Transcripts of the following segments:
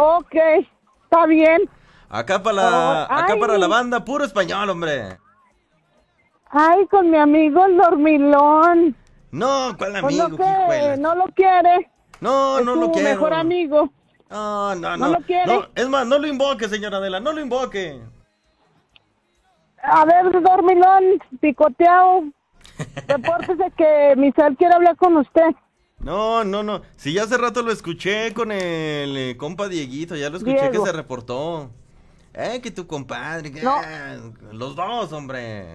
Ok, está bien. Acá para Ay, la banda, puro español, hombre. ay, con mi amigo el dormilón. No, ¿cuál Pues no amigo? ¿Qué que hijuela? no lo quiere. No, Es no lo tu mejor quiero. amigo. No, no, ¿No no. lo quiere? No, es más, no lo invoque, señora Adela, no lo invoque. A ver, dormilón, picoteado. Repórtese que Misael quiere hablar con usted. No, no, no. Si ya hace rato lo escuché con el compa Dieguito, ya lo escuché que Diego. se reportó. Que tu compadre, que... No. Los dos, hombre.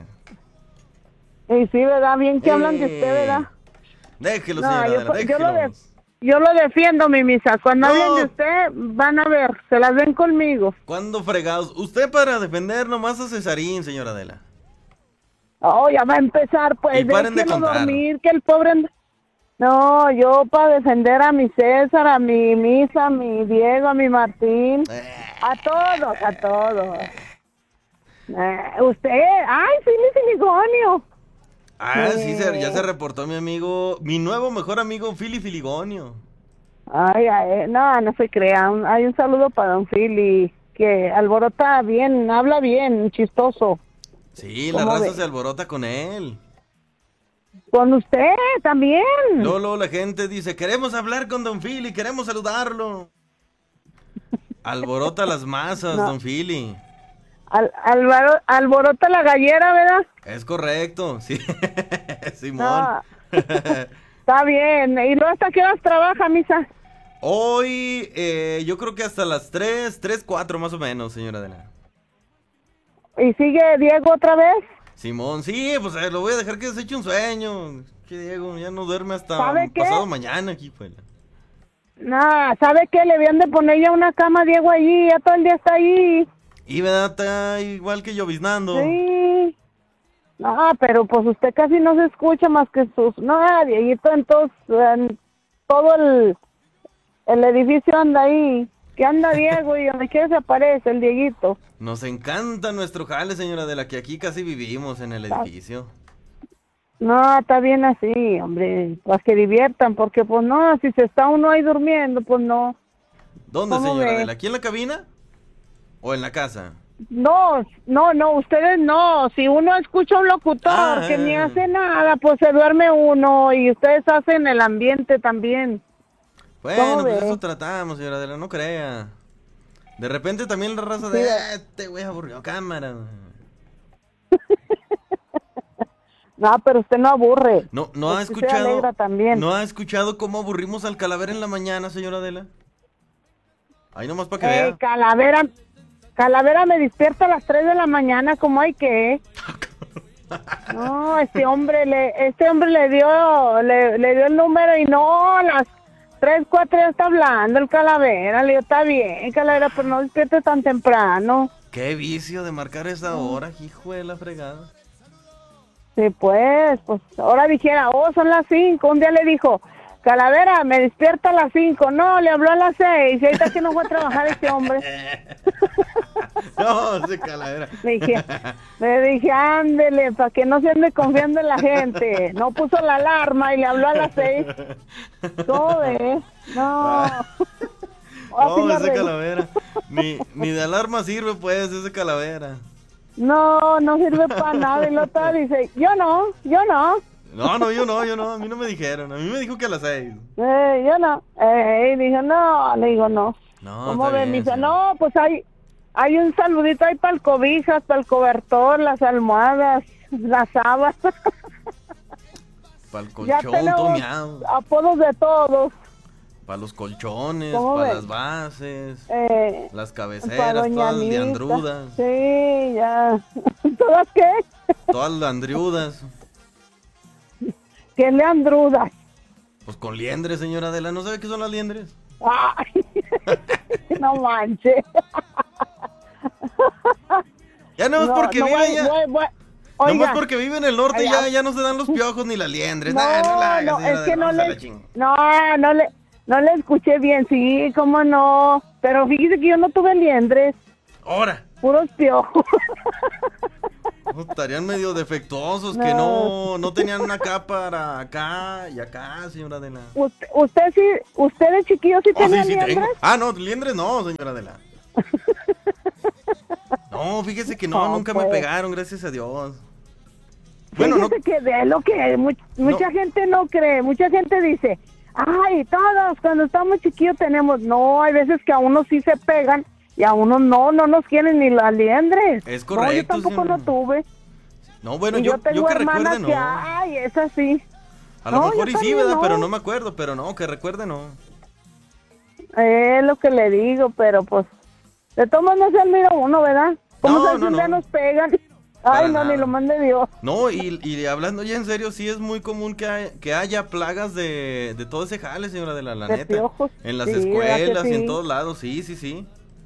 Y sí, ¿verdad? Bien que hablan de usted, ¿verdad? Déjelo, No, señora Adela, déjelos. yo lo defiendo, mi misa. Cuando hablen de No, usted, van a ver, se las ven conmigo. ¿cuándo fregados? Usted para defender nomás a Cesarín, señora Adela. Oh, ya va a empezar, Y pues paren de déjelo contar. dormir, que el pobre... No, yo para defender a mi César, a mi Misa, a mi Diego, a mi Martín, a todos, a todos. Usted, ay, sí, mi Filigonio. Sí, ya se reportó mi amigo, mi nuevo mejor amigo, Fili Filigonio. Ay, ay, no, no se crean. Hay un saludo para don Fili, que alborota bien, habla bien, chistoso. Sí, la ¿Cómo raza se ve? alborota con él. Con usted también. Luego la gente dice, queremos hablar con Don Fili, queremos saludarlo. Alborota las masas, No, Don Fili. alborota la gallera, ¿verdad? Es correcto, sí. Simón. No, está bien. ¿Y luego hasta qué horas trabaja, Misa? Hoy, yo creo que hasta las 4 más o menos, señora Adela. ¿Y sigue Diego otra vez? Simón, sí, pues lo voy a dejar que se eche un sueño. Que Diego ya no duerme hasta ¿Sabe qué? pasado mañana aquí, pues. No, ¿sabe qué? Le habían de poner ya una cama a Diego allí, ya todo el día está ahí. Y verdad, está igual que lloviznando. Sí. No, pero pues usted casi no se escucha más que sus... No, Dieguito, entonces, en todo el edificio anda ahí. ¿Qué anda Diego? Y donde quiera se aparece el Dieguito. Nos encanta nuestro jale, señora, de la que aquí casi vivimos en el edificio. No, está bien así, hombre. Pues que diviertan, porque pues no, si se está uno ahí durmiendo, pues no. ¿Dónde, ¿Cómo señora? ve? ¿De la aquí en la cabina? ¿O en la casa? No, no, no, ustedes no. Si uno escucha a un locutor que ni hace nada, pues se duerme uno y ustedes hacen el ambiente también. Bueno, ¿Cómo pues ve? eso tratamos, señora, de la no crea. De repente también la raza Sí, de, este güey aburrió cámara. no, pero usted no aburre. No ha Usted se alegra escuchado, también. no ha escuchado cómo aburrimos al Calavera en la mañana, señora Adela. Ahí nomás para que vea. Calavera me despierta a las 3 de la mañana, como hay que. No, este hombre le dio el número y no, a las 3, 4 ya está hablando el Calavera. Le digo, está bien, Calavera, pero no despierte tan temprano. Qué vicio de marcar esa hora, hijo de la fregada. Sí, pues ahora dijera, son las 5. Un día le dijo, Calavera, me despierta a las 5. No, le habló a las 6. Y ahorita que no fue a trabajar este hombre. No, ese Calavera. Le dije, ándele, para que no se ande confiando en la gente. No puso la alarma y le habló a las 6. ¿Cómo ves? No. No, ese Calavera. Ni de alarma sirve, pues, ese Calavera. No, no sirve para nada. Y la otra dice, yo no. No, yo no, a mí no me dijeron, a mí me dijo que a las 6. Yo no. Y dijo, no, le digo, no. No, ¿Cómo está ven? bien, Dice, sí. no, pues hay un saludito ahí para el cobijas, para el cobertor, las almohadas, las sábanas. Para el Ya colchón, tenemos tomeado. apodos de todos. Para los colchones, ¿Cómo para ven? las bases, las Para cabeceras, doña todas Anita. leandrudas. Sí, ya. ¿Todas qué? Todas leandrudas. ¿Qué leandrudas? Pues con liendres, señora Adela, ¿no sabe qué son las liendres? Ay, no manches. Ya no es porque vive allá. Oiga, Nomás porque vive en el norte oiga. ya no se dan los piojos ni las liendres. No, No la hagas, no, señora es que Adela, no vamos a la le, ching. no le escuché bien, sí, cómo no. Pero fíjese que yo no tuve liendres, Ahora. puros piojos. No, estarían medio defectuosos, que no tenían una capa para acá y acá, señora Adela. ¿Usted de chiquillo sí tenía liendres? Tengo. Ah, no, liendres no, señora Adela. No, fíjese que nunca me pegaron, gracias a Dios. Bueno, fíjese que de lo que mucha gente no cree, mucha gente dice, ay, todos cuando estamos chiquillos tenemos, no, hay veces que a uno sí se pegan y a uno no nos quieren ni las liendres. Es correcto. No, yo tampoco no tuve. No, bueno, yo tengo que hermanas recuerde, que, no. ay, es así. A lo mejor y sí, ¿verdad? No. Pero no me acuerdo, pero no, que recuerde, no. Es lo que le digo, pero pues, de todos modos no se admira uno, ¿verdad? Como no nos pegan. Ay, no, ni lo mande Dios. No, y hablando ya en serio, sí es muy común que haya plagas de todo ese jale, señora de la neta. Piojos. En las escuelas y en todos lados, sí. Sí,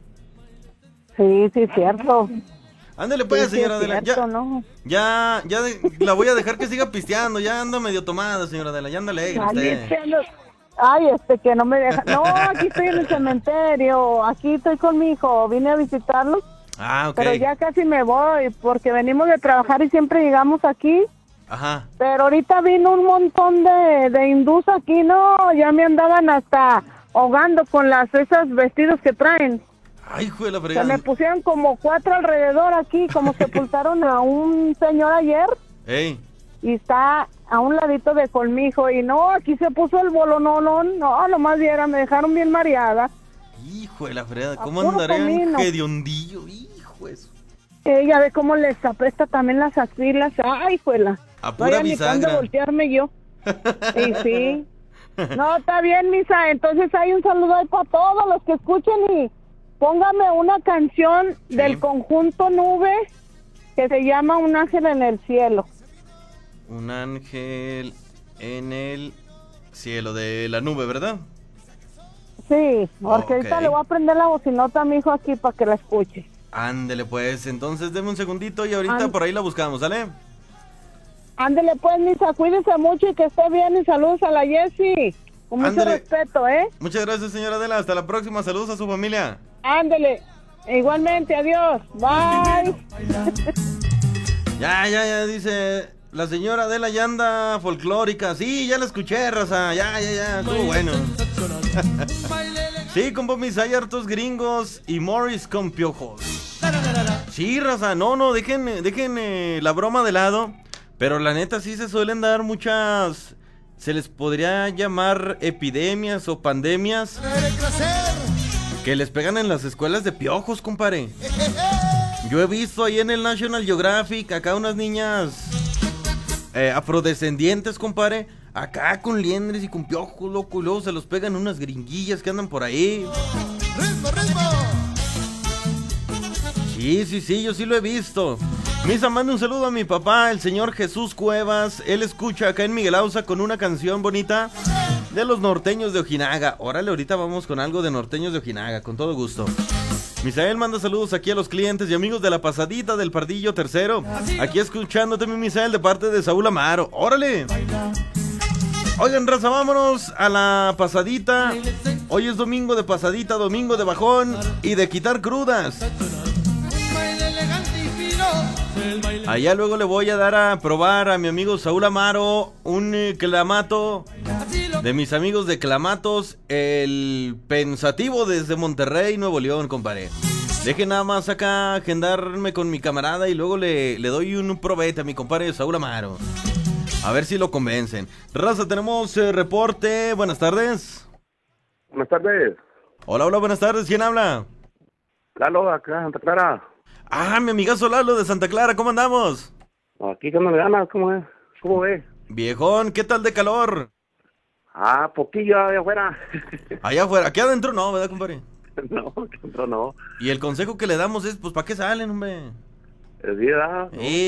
cierto. Ándale pues, señora Adela, ya la voy a dejar que siga pisteando, ya anda medio tomada, señora Adela, ya anda alegre usted. Ay, que no me deja. No, aquí estoy en el cementerio, aquí estoy con mi hijo, vine a visitarlo. Ah, ok. Pero ya casi me voy, porque venimos de trabajar y siempre llegamos aquí. Ajá. Pero ahorita vino un montón de hindús aquí, no, ya me andaban hasta ahogando con esos vestidos que traen. Ay, hijo de la fregada. Se me pusieron como 4 alrededor aquí, como sepultaron a un señor ayer. Ey. Y está a un ladito de conmigo, y no, aquí se puso el bolonón, no, nomás viera, me dejaron bien mareada. Hijo de la fregada, ¿cómo andarían hediondillo? Hijo de eso. Ya ve cómo les apesta también las axilas, ay, juela. A pura bisagra. Ni cuándo voltearme yo. Y sí. No, está bien, misa, entonces hay un saludo ahí para todos los que escuchen y póngame una canción del conjunto Nube que se llama Un ángel en el cielo. Un ángel en el cielo de la nube, ¿verdad? Sí, porque ahorita le voy a prender la bocinota a mi hijo aquí para que la escuche. Ándele pues, entonces deme un segundito y ahorita por ahí la buscamos, ¿sale? Ándele pues, misa, cuídese mucho y que esté bien y saludos a la Jessie. Con mucho respeto, ¿eh? Muchas gracias, señora Adela, hasta la próxima, saludos a su familia. Ándele, igualmente, adiós, bye. Ya, dice... La señora Adela ya anda folclórica. Sí, ya la escuché, raza. Ya. Estuvo bueno. Sí, con Bob hay hartos gringos y Morris con piojos. Sí, raza. No, dejen la broma de lado. Pero la neta sí se suelen dar muchas... Se les podría llamar epidemias o pandemias que les pegan en las escuelas de piojos, compadre. Yo he visto ahí en el National Geographic acá unas niñas... afrodescendientes, compadre, acá con liendres y con piojos, loco, y luego se los pegan unas gringuillas que andan por ahí. ¡Ritmo! Sí, yo sí lo he visto. Misa, manda un saludo a mi papá, el señor Jesús Cuevas. Él escucha acá en Miguel Ausa con una canción bonita de los norteños de Ojinaga. Órale, ahorita vamos con algo de norteños de Ojinaga, con todo gusto. Misael manda saludos aquí a los clientes y amigos de la pasadita del Pardillo Tercero. Aquí escuchándote, mi Misael, de parte de Saúl Amaro. ¡Órale! Oigan, raza, vámonos a la pasadita. Hoy es domingo de pasadita, domingo de bajón y de quitar crudas. Allá luego le voy a dar a probar a mi amigo Saúl Amaro un clamato de mis amigos de Clamatos, el Pensativo desde Monterrey, Nuevo León, compadre. Deje nada más acá agendarme con mi camarada y luego le doy un probete a mi compadre Saúl Amaro. A ver si lo convencen. Raza, tenemos reporte. Buenas tardes. Buenas tardes. Hola, buenas tardes. ¿Quién habla? Lalo, acá, Santa Clara. Ah, mi amigazo Lalo de Santa Clara. ¿Cómo andamos? Aquí que no me ganas, ¿cómo es? ¿Cómo ve? Viejón, ¿qué tal de calor? Ah, poquillo allá afuera. Allá afuera. Aquí adentro no, ¿verdad, compadre? No, aquí adentro no. Y el consejo que le damos es, pues, ¿para qué salen, hombre? Es vida.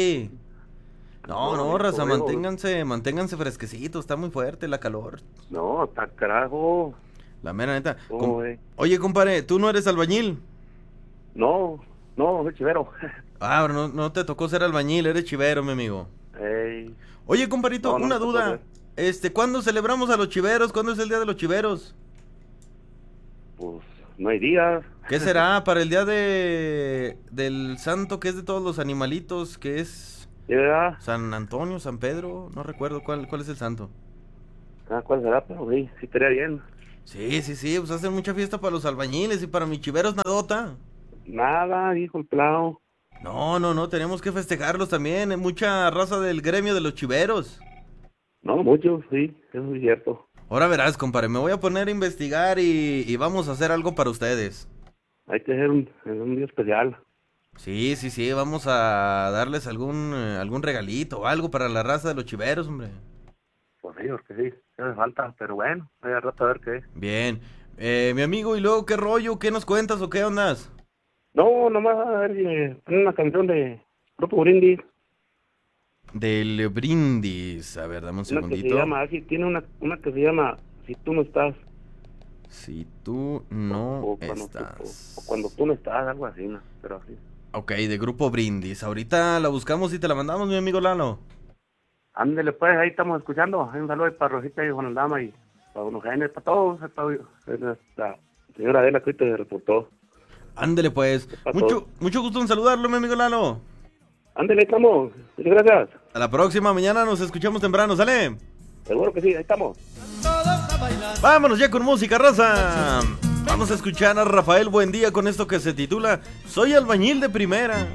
No, raza, manténganse fresquecitos, está muy fuerte la calor. No, está carajo. La mera neta. Oye, compadre, ¿tú no eres albañil? No, soy chivero. Ah, pero no te tocó ser albañil, eres chivero, mi amigo. Ey. Oye, compadrito, una duda. ¿Cuándo celebramos a los chiveros? ¿Cuándo es el día de los chiveros? Pues, no hay días. ¿Qué será para el día del santo que es de todos los animalitos, que es ¿Sí, verdad? San Antonio, San Pedro? No recuerdo cuál es el santo. ¿Cuál será? Pero sí, sí estaría bien. Sí, pues hacen mucha fiesta para los albañiles y para mis chiveros nadota. Nada, hijo el plao. No, tenemos que festejarlos también, hay mucha raza del gremio de los chiveros. No, mucho, sí, eso es cierto. Ahora verás, compadre, me voy a poner a investigar y vamos a hacer algo para ustedes. Hay que hacer un día especial. Sí, vamos a darles algún regalito o algo para la raza de los chiveros, hombre. Pues sí, porque sí, hace falta, pero bueno, voy a rato a ver qué. Bien, mi amigo, ¿y luego qué rollo? ¿Qué nos cuentas o qué ondas? No, nomás a ver si me ponen una canción de Grupo Brindis. Del brindis, a ver, dame un Una que segundito. se llama, así, tiene una que se llama Si tú no estás. Si tú no o cuando estás. o cuando tú no estás, algo así, ¿no? Pero así. Ok, de Grupo Brindis. Ahorita la buscamos y te la mandamos, mi amigo Lalo. Ándele pues, ahí estamos escuchando. Hay un saludo ahí para Rosita y Juan Aldama y para Don Eugenio, para todos. Para la señora Adela que ahorita se reportó. Ándele pues. Para Mucho gusto en saludarlo, mi amigo Lalo. Ándele, ahí estamos. Muchas gracias. A la próxima, mañana nos escuchamos temprano, ¿sale? Seguro que sí, ahí estamos. Vámonos ya con música, raza. Vamos a escuchar a Rafael Buendía con esto que se titula Soy albañil de primera.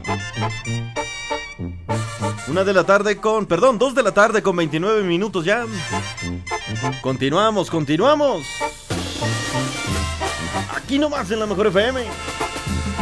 2 de la tarde con 29 minutos ya. Continuamos. Aquí nomás en la Mejor FM.